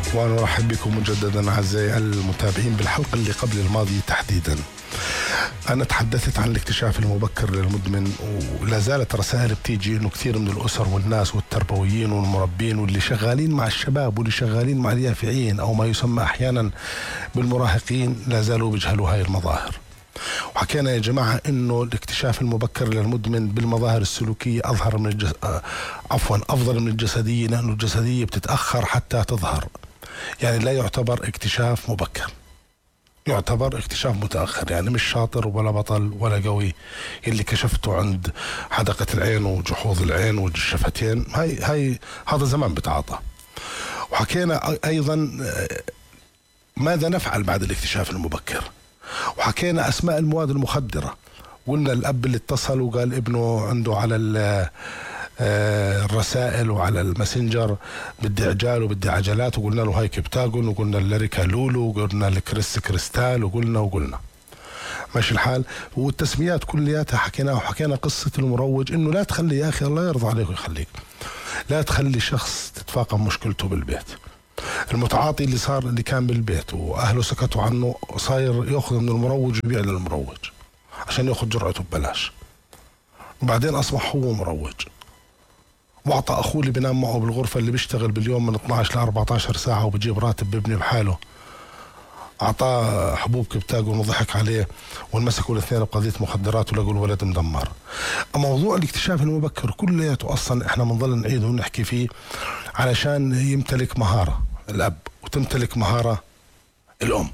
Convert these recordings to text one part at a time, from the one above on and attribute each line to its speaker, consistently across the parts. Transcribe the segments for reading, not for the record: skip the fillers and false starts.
Speaker 1: وأنا أرحب بكم مجددا أعزائي المتابعين بالحلقة اللي قبل الماضية تحديدا. أنا تحدثت عن الاكتشاف المبكر للمدمن، ولا زالت رسائل بتيجي إنه كثير من الأسر والناس والتربويين والمربين واللي شغالين مع الشباب واللي شغالين مع اليافعين أو ما يسمى أحيانا بالمراهقين لا زالوا بيجهلوا هاي المظاهر. وحكينا يا جماعة إنه الاكتشاف المبكر للمدمن بالمظاهر السلوكية أفضل من الجسدية، لأنه الجسدية بتتأخر حتى تظهر، يعني لا يعتبر اكتشاف مبكر، يعتبر اكتشاف متأخر. يعني مش شاطر ولا بطل ولا قوي اللي كشفته عند حدقة العين وجحوظ العين والشفتين، هذا زمان بتعاطى. وحكينا أيضا ماذا نفعل بعد الاكتشاف المبكر، وحكينا أسماء المواد المخدرة. قلنا الأب اللي اتصل وقال ابنه عنده على الرسائل وعلى الماسنجر بدي عجال وبدي عجلات، وقلنا له هاي كبتاجون، وقلنا الليريكا لولو، وقلنا الكريس كريستال، وقلنا ماشي الحال. والتسميات كلياتها حكيناها. وحكينا قصة المروج، انه لا تخلي يا اخي الله يرضى عليك ويخليك، لا تخلي شخص تتفاقم مشكلته بالبيت. المتعاطي اللي كان بالبيت واهله سكتوا عنه صاير ياخذ من المروج ويبيع للمروج عشان ياخذ جرعته ببلاش، وبعدين اصبح هو مروج. واعطى اخوه اللي بينام معه بالغرفه اللي بيشتغل باليوم من 12 ل 14 ساعه وبجيب راتب بيبني بحاله، اعطاه حبوب كبتاجون وضحك عليه، وانمسكوا الاثنين بقضيه مخدرات ولقوا الولد مدمر. موضوع الاكتشاف المبكر كلياته اصلا احنا بنضل نعيده ونحكي فيه علشان يمتلك مهاره الاب وتمتلك مهاره الام.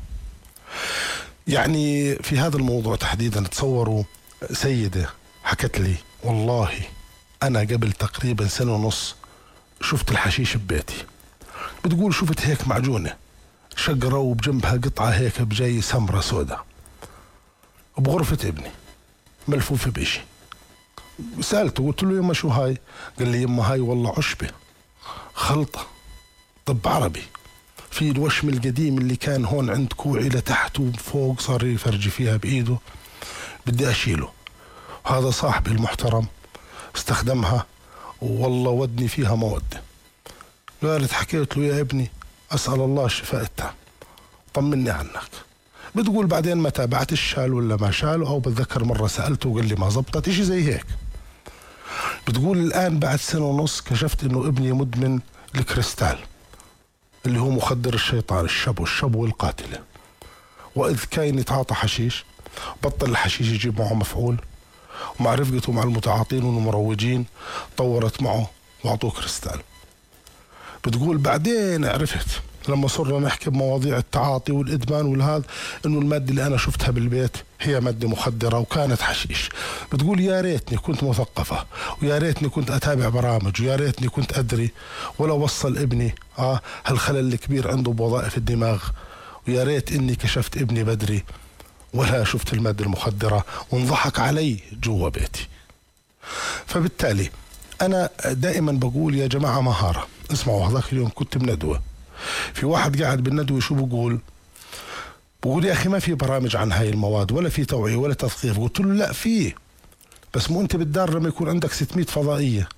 Speaker 1: يعني في هذا الموضوع تحديدا تصوروا سيده حكت لي والله أنا قبل تقريبا سنة ونص شفت الحشيش ببيتي. بتقول شفت هيك معجونة شقرة وبجنبها قطعة هيك بجاي سمرة سوداء بغرفة ابني ملفوفة بإشي. سألته قلت له يما شو هاي؟ قال لي يما هاي والله عشبة خلطة طب عربي في الوشم القديم اللي كان هون عند كوعي لتحت وفوق صار يفرجي فيها بإيده، بدي أشيله. هذا صاحبي المحترم استخدمها والله ودني فيها مودة. قالت حكيت له يا ابني أسأل الله شفاءتها طمني عنك. بتقول بعدين ما تابعت الشال ولا ما شاله، أو بتذكر مرة سألته وقال لي ما زبطت إشي زي هيك. بتقول الآن بعد سنة ونص كشفت إنه ابني مدمن الكريستال اللي هو مخدر الشيطان، الشبو القاتلة. وإذ كان يتعاطى حشيش بطل الحشيش يجيب معه مفعول، ومع رفقته مع المتعاطين والمروجين طورت معه وعطوه كريستال. بتقول بعدين عرفت لما صرنا نحكي بمواضيع التعاطي والإدمان والهذا إنه المادة اللي أنا شفتها بالبيت هي مادة مخدرة وكانت حشيش. بتقول يا ريتني كنت مثقفة، ويا ريتني كنت أتابع برامج، ويا ريتني كنت أدري ولو وصل ابني هالخلل الكبير عنده بوظائف الدماغ، ويا ريت إني كشفت ابني بدري ولا شفت المادة المخدرة وانضحك علي جوا بيتي. فبالتالي أنا دائما بقول يا جماعة مهارة. اسمعوا هذاك اليوم كنت بندوة، في واحد قاعد بالندوة شو بقول يا أخي ما في برامج عن هاي المواد ولا في توعية ولا تثقيف. قلت له لا فيه، بس مو أنت بالدار لما يكون عندك 600 فضائية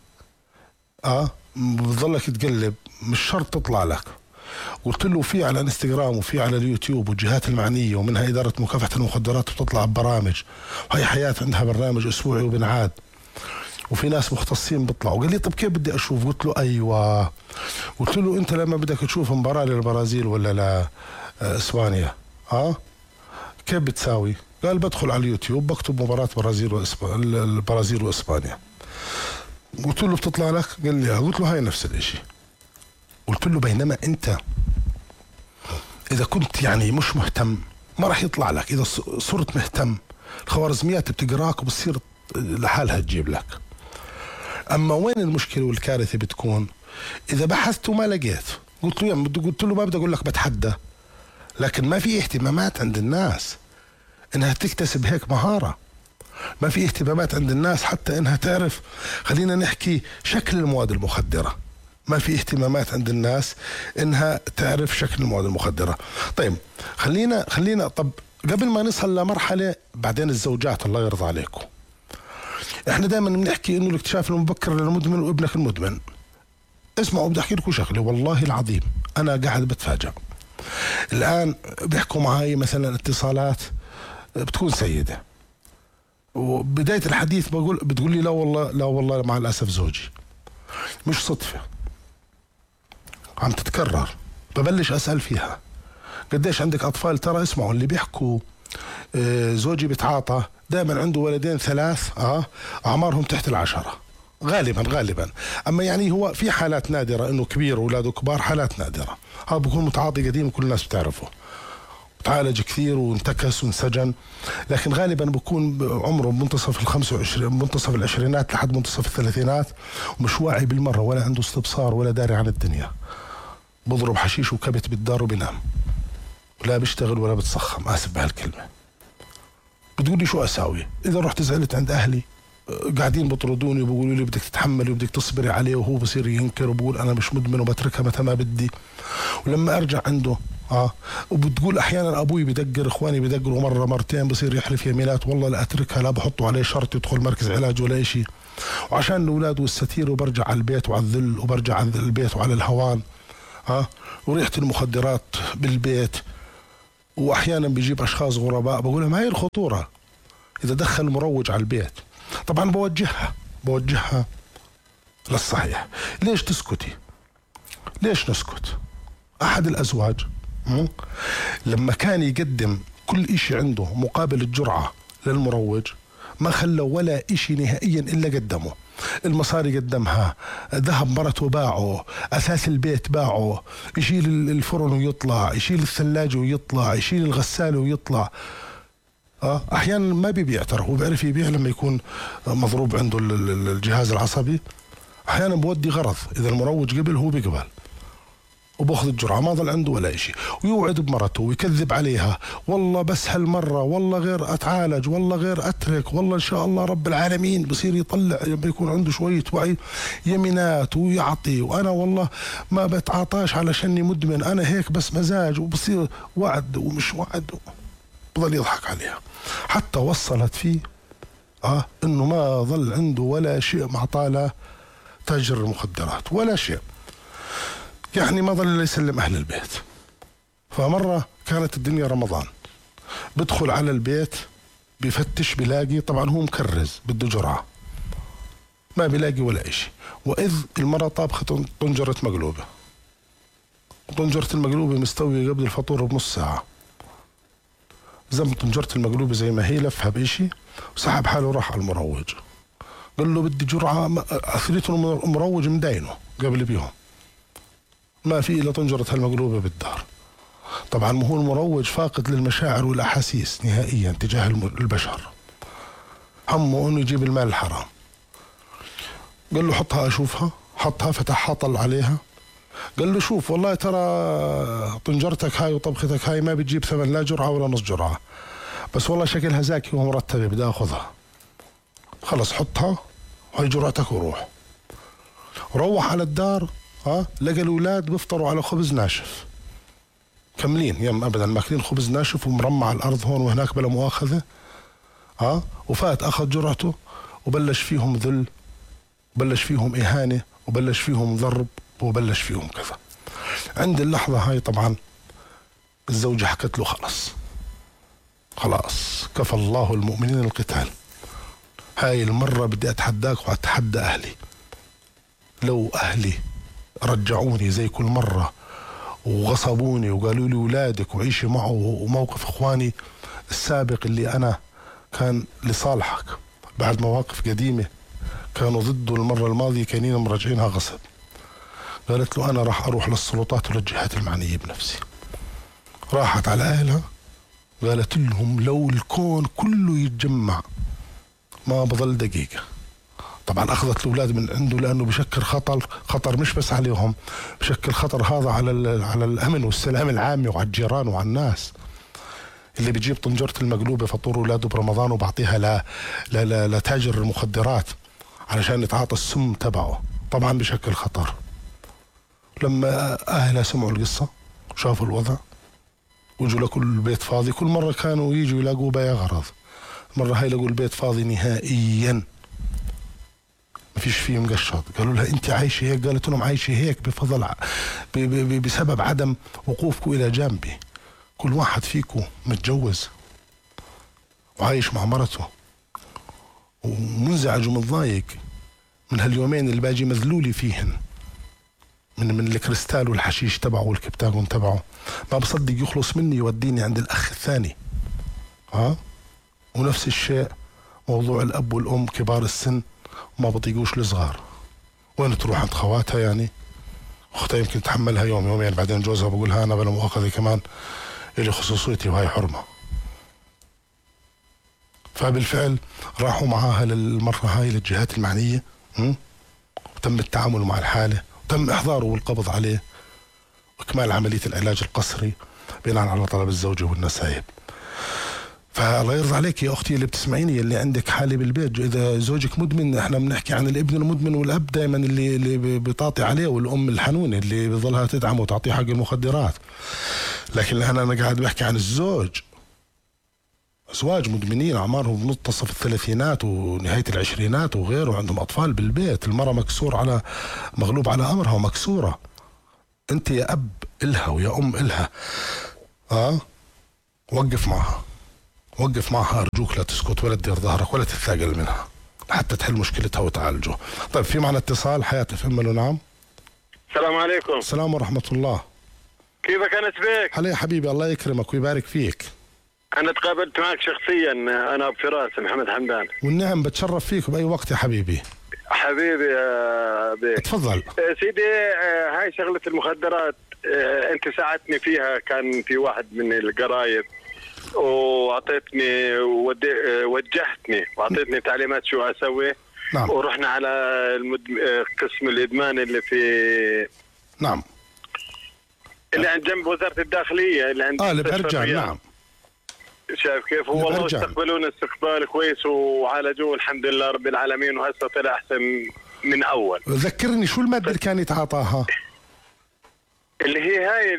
Speaker 1: بتظلك تقلب مش شرط تطلع لك. قلت له في على انستغرام وفي على اليوتيوب والجهات المعنية ومنها إدارة مكافحة المخدرات بتطلع ببرامج، وهي حياة عندها برنامج أسبوعي وبنعاد، وفي ناس مختصين بيطلعوا. قال لي طب كيف بدي أشوف؟ قلت له أيوة. قلت له أنت لما بدك تشوف مباراة للبرازيل ولا لإسبانيا كيف بتساوي؟ قال بدخل على اليوتيوب بكتب مباراة البرازيل وإسبانيا. قلت له بتطلع لك؟ قال لي قلت له هاي نفس الاشي. قلت له بينما أنت إذا كنت يعني مش مهتم ما راح يطلع لك، إذا صرت مهتم الخوارزميات بتقراك وبتصير لحالها تجيب لك. أما وين المشكلة والكارثة بتكون؟ إذا بحثت وما لقيت. قلت له ما بدي أقول لك بتحدى، لكن ما في اهتمامات عند الناس إنها تكتسب هيك مهارة. ما في اهتمامات عند الناس حتى إنها تعرف، خلينا نحكي شكل المواد المخدرة. ما في اهتمامات عند الناس إنها تعرف شكل المواد المخدرة. طيب خلينا طب قبل ما نصل لمرحلة بعدين الزوجات الله يرضى عليكم، احنا دائما بنحكي انه الاكتشاف المبكر للمدمن وابنك المدمن. اسمعوا بدي احكي لكم شغله والله العظيم أنا قاعد بتفاجأ. الآن بيحكوا معي مثلا اتصالات بتكون سيدة، وبداية الحديث بتقول لي لا والله لا والله مع الأسف زوجي. مش صدفة، عم تتكرر. ببلش أسأل فيها قديش عندك أطفال؟ ترى اسمعوا اللي بيحكوا زوجي بتعاطى دائما عنده ولدين ثلاث أعمارهم تحت 10 غالبا. أما يعني هو في حالات نادرة إنه كبير وأولاده كبار، حالات نادرة. هذا بكون متعاطي قديم كل الناس بتعرفه، تعالج كثير وانتكس وانسجن، لكن غالبا بكون عمره منتصف ال25 منتصف العشرينات لحد منتصف الثلاثينات، ومش واعي بالمرة ولا عنده استبصار ولا داري عن الدنيا. بضرب حشيش وكبت بالدار وبنام، ولا بيشتغل ولا بتصخم، آسف بهالكلمة. بتقولي شو أساوي؟ إذا رحت زعلت عند أهلي قاعدين بطردوني وبقولوا لي بدك تتحملي وبدك تصبري عليه، وهو بصير ينكر وبقول أنا مش مدمن وبتركها متى ما بدي. ولما أرجع عنده وبتقول أحيانا أبوي بدقر، إخواني بدقروا مرة مرتين، بصير يحلف يمينات والله لا أتركها، لا بحطوا عليه شرط يدخل مركز علاج ولا إشي، وعشان الأولاد والستير، وبرجع على البيت وعلى الذل، وبرجع على البيت وعلى الهوان وريحة المخدرات بالبيت. وأحيانا بيجيب أشخاص غرباء، بقولها ما هي الخطورة إذا دخل مروج على البيت. طبعا بوجهها للصحيح. ليش تسكتي؟ ليش نسكت؟ أحد الأزواج لما كان يقدم كل إشي عنده مقابل الجرعة للمروج ما خلى ولا إشي نهائيا إلا قدمه. المصاري قدمها، ذهب مرته باعه، أساس البيت باعه، يشيل الفرن ويطلع، يشيل الثلاجة ويطلع، يشيل الغسالة ويطلع. أحيانا ما بيبيع، ترى هو بيعرف يبيع لما يكون مضروب عنده الجهاز العصبي. أحيانا بودي غرض، إذا المروج قبل هو بيقبل وباخذ الجرعة، ما ضل عنده ولا إشي، ويوعد بمرته ويكذب عليها، والله بس هالمرة، والله غير أتعالج، والله غير أترك، والله إن شاء الله رب العالمين. بصير يطلع لما يكون عنده شوية وعي يمينات ويعطي، وأنا والله ما بتعاطاش علشاني مدمن، أنا هيك بس مزاج، وبصير وعد ومش وعد، بضل يضحك عليها. حتى وصلت فيه إنه ما ظل عنده ولا شيء مع طالة تاجر المخدرات ولا شيء، يعني ما ظل يسلم أهل البيت. فمرة كانت الدنيا رمضان، بدخل على البيت بفتش بلاقي، طبعا هو مكرز بده جرعة، ما بلاقي ولا إشي. وإذ المرة طابخة طنجرة مقلوبة، طنجرة المقلوبة مستوية قبل الفطور بنص ساعة، زم طنجرة المقلوبة زي ما هي، لفها بإشي وسحب حاله وراح على المروج، قال له بدي جرعة. أثريته المروج مداينه قبل بيهم، ما في إلا طنجرة هالمقلوبة بالدار. طبعا ما هو المروج فاقد للمشاعر والأحاسيس نهائيا تجاه البشر، همه إنه يجيب المال الحرام. قال له حطها أشوفها، حطها، فتحها، طل عليها، قال له شوف والله ترى طنجرتك هاي وطبختك هاي ما بتجيب ثمن لا جرعة ولا نص جرعة، بس والله شكلها زاكي ومرتبة بدي أخذها، خلص حطها هاي جرعتك وروح. روح على الدار، لقى الأولاد بيفطروا على خبز ناشف كاملين، يم أبدا ماكلين خبز ناشف ومرمى على الأرض هون وهناك بلا مؤاخذة. وفات أخذ جرعته وبلش فيهم ذل، وبلش فيهم إهانة، وبلش فيهم ضرب، وبلش فيهم كذا. عند اللحظة هاي طبعا الزوجة حكت له خلاص كفى الله المؤمنين القتال، هاي المرة بدي أتحداك وأتحدى أهلي، لو أهلي رجعوني زي كل مرة وغصبوني وقالوا لي ولادك وعيشي معه، وموقف إخواني السابق اللي أنا كان لصالحك بعد مواقف قديمة كانوا ضده المرة الماضية كانين مرجعينها غصب. قالت له أنا راح أروح للسلطات وللجهات المعنية بنفسي. راحت على أهلها، قالت لهم لو الكون كله يتجمع ما بضل دقيقة. طبعا أخذت الأولاد من عنده لأنه بشكل خطر مش بس عليهم، بشكل خطر هذا على الأمن والسلام العام وعلى الجيران وعلى الناس. اللي بيجيب طنجرة المقلوبة فطور أولاده برمضان وبعطيها لتاجر المخدرات علشان يتعاطى السم تبعه، طبعا بشكل خطر. لما أهلها سمعوا القصة شافوا الوضع وجوا لكل البيت فاضي، كل مرة كانوا يجوا يلاقوا بيع غرض، مرة هاي لقوا البيت فاضي نهائيا، ما فيش فيه مقشط. قالوا لها انت عايشه هيك؟ قالت لهم عايشه هيك بفضل بسبب عدم وقوفكم الى جانبي. كل واحد فيكم متجوز وعايش مع مرته ومنزعج ومتضايق من هاليومين اللي باجي مذلولي فيهن من الكريستال والحشيش تبعه والكبتاجون تبعه. ما بصدق يخلص مني يوديني عند الأخ الثاني. ونفس الشيء موضوع الأب والأم كبار السن وما بطيقوش الصغار. وين تروح عند خواتها؟ يعني أختها يمكن تحملها يوم يومين بعدين جوزها بقولها أنا بلا مؤاخذة كمان إلي خصوصيتي وهي حرمة. فبالفعل راحوا معاها للمرة هاي للجهات المعنية، وتم التعامل مع الحالة وتم إحضاره والقبض عليه وإكمال عملية العلاج القسري بناء على طلب الزوجة والنسايب. فالله يرضى عليك يا أختي اللي بتسمعيني، اللي عندك حالة بالبيت، إذا زوجك مدمن، إحنا بنحكي عن الابن المدمن والأب دائما اللي بتعطي عليه، والأم الحنونة اللي بظلها تدعمه وتعطيه حق المخدرات. لكن أنا قاعد بحكي عن الزوج، أزواج مدمنين أعمارهم منتصف الثلاثينات ونهاية العشرينات وغيره، عندهم أطفال بالبيت، المرأة مغلوب على أمرها ومكسورة. أنت يا أب إلها ويا أم إلها، وقف معها أرجوك، لا تسكت ولا تدير ظهرك ولا تتثاقل منها حتى تحل مشكلتها وتعالجه. طيب في معنا اتصال. حياة FM. نعم.
Speaker 2: السلام عليكم.
Speaker 1: السلام ورحمة الله.
Speaker 2: كيفك أنس بيك؟
Speaker 1: هلا يا حبيبي، الله يكرمك ويبارك فيك.
Speaker 2: أنا تقابلت معك شخصيا، أنا بفراس محمد حمدان.
Speaker 1: والنعم، بتشرف فيك بأي وقت يا حبيبي.
Speaker 2: حبيبي يا بيك.
Speaker 1: تفضل
Speaker 2: سيدي. هاي شغلة المخدرات أنت ساعدتني فيها. كان في واحد من القرايب وعطيتني وجهتني وعطيتني تعليمات شو أسوي.
Speaker 1: نعم.
Speaker 2: ورحنا على قسم الإدمان اللي في
Speaker 1: نعم
Speaker 2: اللي عند جنب وزارة الداخلية اللي عند
Speaker 1: اللي بأرجان. نعم.
Speaker 2: شايف كيف؟ والله استقبلونا استقبال كويس وعالجوه الحمد لله رب العالمين، وهسه طلع احسن من اول.
Speaker 1: ذكرني شو المادة اللي كان يتعاطاها؟
Speaker 2: اللي هي هاي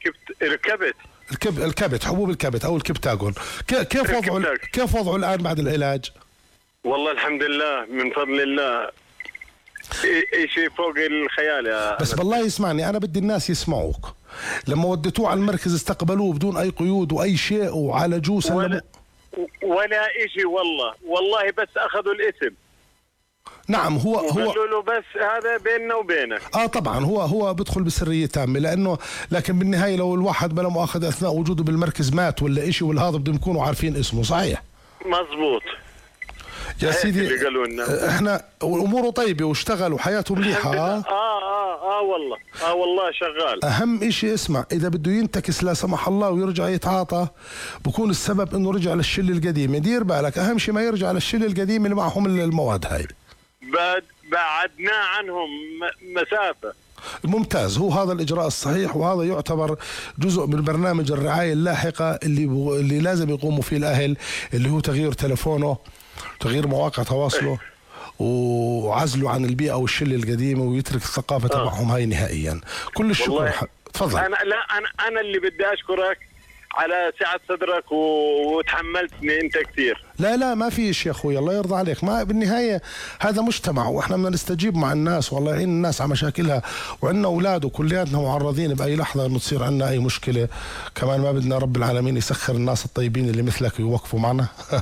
Speaker 1: الكبت، حبوب الكبت او الكبتاجون. كيف وضعه الان بعد العلاج؟
Speaker 2: والله الحمد لله من فضل الله شيء فوق الخيال يا
Speaker 1: بس بالله يسمعني، انا بدي الناس يسمعوك. لما وديتوه على المركز استقبلوه بدون اي قيود واي شيء وعالجوه سلموه
Speaker 2: ولا شيء؟ والله بس اخذوا الاسم.
Speaker 1: نعم. هو
Speaker 2: قالوا له بس هذا بيننا وبينك.
Speaker 1: طبعا هو بدخل بسريه تامه، لكن بالنهايه لو الواحد بلا مؤاخذه اثناء وجوده بالمركز مات ولا شيء ولا هذا بدهم يكونوا عارفين اسمه. صحيح
Speaker 2: مزبوط
Speaker 1: يا سيدي. احنا اموره طيبه واشتغل وحياته مليحه.
Speaker 2: والله شغال.
Speaker 1: اهم اشي اسمع، اذا بده ينتكس لا سمح الله ويرجع يتعاطى بكون السبب انه رجع للشله القديمه. دير بالك، اهم شيء ما يرجع للشله القديمه اللي معهم المواد هاي.
Speaker 2: بعدنا عنهم مسافه.
Speaker 1: ممتاز. هو هذا الإجراء الصحيح، وهذا يعتبر جزء من برنامج الرعاية اللاحقة اللي لازم يقوموا فيه الأهل، اللي هو تغيير تلفونه، تغيير مواقع تواصله، وعزله عن البيئة والشلة القديمة، ويترك الثقافة تبعهم هاي نهائيا. كل الشكر. تفضل.
Speaker 2: أنا اللي بدي أشكرك على سعة صدرك وتحملتني أنت كثير.
Speaker 1: لا ما فيش يا أخوي، الله يرضى عليك. ما بالنهاية هذا مجتمع وإحنا بدنا نستجيب مع الناس، والله يعين الناس على مشاكلها، وعندنا أولاد وكلياتنا معرضين بأي لحظة إنه تصير عندنا أي مشكلة. كمان ما بدنا رب العالمين يسخر الناس الطيبين اللي مثلك يوقفوا معنا.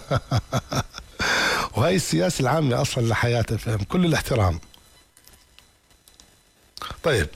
Speaker 1: وهي السياسة العامة أصلا لحياتي، فهم كل الاحترام. طيب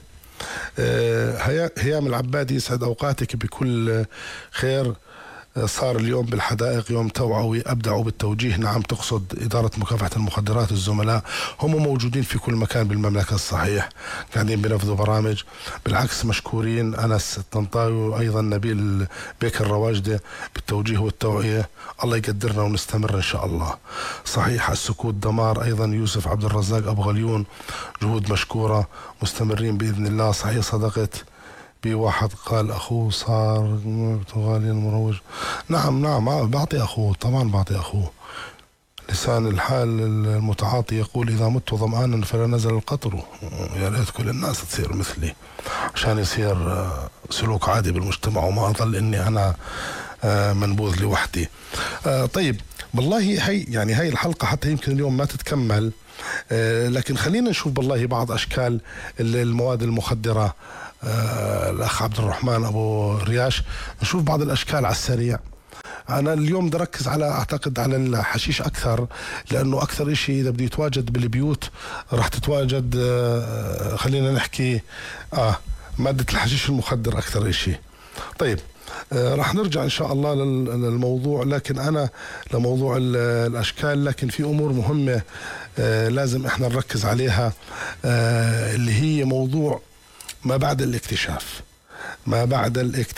Speaker 1: هيام العبادي، يسعد أوقاتك بكل خير. صار اليوم بالحدائق يوم توعوي أبدعوا بالتوجيه. نعم، تقصد إدارة مكافحة المخدرات. الزملاء هم موجودين في كل مكان بالمملكة، الصحيح قاعدين بنفذوا برامج. بالعكس مشكورين أنس الطنطاوي وأيضا نبيل بيك الرواجدة بالتوجيه والتوعية. الله يقدرنا ونستمر إن شاء الله. صحيح السكوت دمار. أيضا يوسف عبد الرزاق أبو غليون، جهود مشكورة، مستمرين بإذن الله. صحيح صدقت بواحد قال أخوه صار برتغالي المروج. نعم بعطي أخوه، طبعا بعطي أخوه. لسان الحال المتعاطي يقول إذا مت ظمآنا فلا نزل القطر. يا ريت كل الناس تصير مثلي عشان يصير سلوك عادي بالمجتمع، وما أظل إني أنا منبوذ لوحدي. طيب والله هي الحلقة حتى يمكن اليوم ما تتكمل، لكن خلينا نشوف بالله بعض أشكال المواد المخدرة. الأخ عبد الرحمن أبو رياش، نشوف بعض الأشكال على السريع. أنا اليوم بدي أركز أعتقد على الحشيش أكثر، لأنه أكثر إشي إذا بده يتواجد بالبيوت راح تتواجد، خلينا نحكي مادة الحشيش المخدر أكثر إشي. طيب راح نرجع إن شاء الله للموضوع، لكن أنا لموضوع الأشكال، لكن في أمور مهمة لازم إحنا نركز عليها، اللي هي موضوع ما بعد الاكتشاف. ما بعد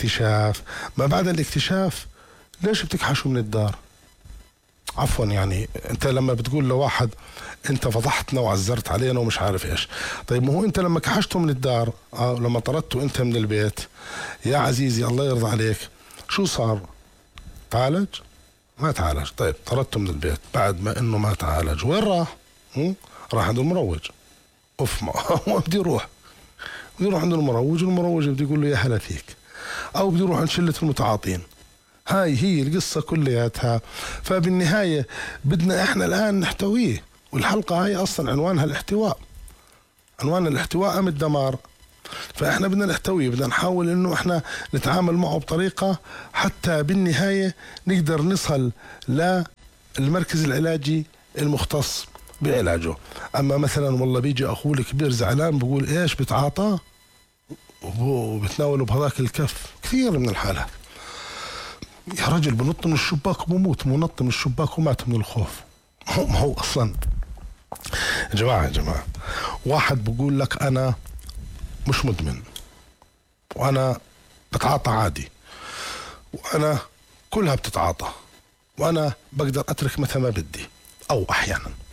Speaker 1: الاكتشاف ليش بتكحشوا من الدار؟ عفوا، يعني انت لما بتقول لواحد انت فضحتنا وعزرت علينا ومش عارف ايش، طيب ما هو انت لما كحشته من الدار لما طردته انت من البيت يا عزيزي الله يرضى عليك، شو صار؟ تعالج؟ ما تعالج. طيب طردته من البيت، بعد ما انه ما تعالج وين راح؟ راح عند المروج. اوف، ما بدي يروح عند المروج، والمروج بدي يقول له يا هلا فيك، او بدي يروح عند شلة المتعاطين. هاي هي القصة كلياتها. فبالنهاية بدنا احنا الآن نحتويه، والحلقة هاي أصلا عنوانها الاحتواء، عنوان الاحتواء أم الدمار. فاحنا بدنا نحتويه، بدنا نحاول انه احنا نتعامل معه بطريقة حتى بالنهاية نقدر نصل للمركز العلاجي المختص بعلاجه. اما مثلا والله بيجي اخوه الكبير زعلان بقول ايش بتعاطى وبتناوله بهذاك الكف، كثير من الحالات يا رجل بنط من الشباك وبموت، منط من الشباك ومات من الخوف. ما هو اصلا يا جماعة واحد بقول لك انا مش مدمن، وانا بتعاطى عادي، وانا كلها بتتعاطى، وانا بقدر اترك متى ما بدي او احيانا.